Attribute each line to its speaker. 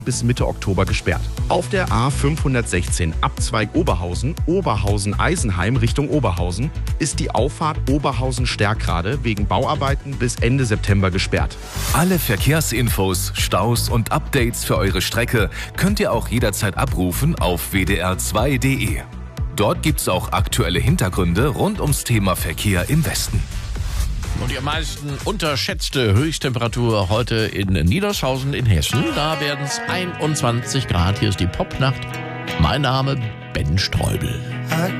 Speaker 1: bis Mitte Oktober gesperrt. Auf der A516 Abzweig Oberhausen, Oberhausen-Eisenheim Richtung Oberhausen ist die Auffahrt Oberhausen-Stärkrade wegen Bauarbeiten bis Ende September gesperrt.
Speaker 2: Alle Verkehrsinfos, Staus und Updates für eure Strecke könnt ihr auch jederzeit abrufen auf wdr2.de. Dort gibt's auch aktuelle Hintergründe rund ums Thema Verkehr im Westen.
Speaker 3: Und die am meisten unterschätzte Höchsttemperatur heute in Niederschausen in Hessen. Da werden es 21 Grad. Hier ist die Popnacht. Mein Name Ben Streubel.